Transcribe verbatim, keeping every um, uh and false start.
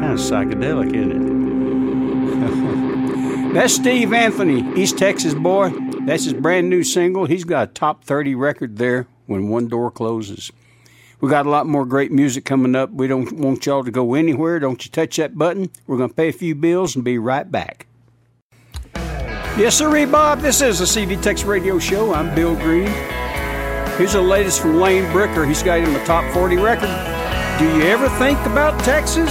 Kind of psychedelic, isn't it? That's Steve Anthony, East Texas boy. That's his brand new single. He's got a top thirty record there, When One Door Closes. We got a lot more great music coming up. We don't want y'all to go anywhere. Don't you touch that button. We're going to pay a few bills and be right back. Yes, sir, Bob. This is the C D Tex Radio Show. I'm Bill Green. Here's the latest from Lane Bricker. He's got him a top forty record. Do you ever think about Texas?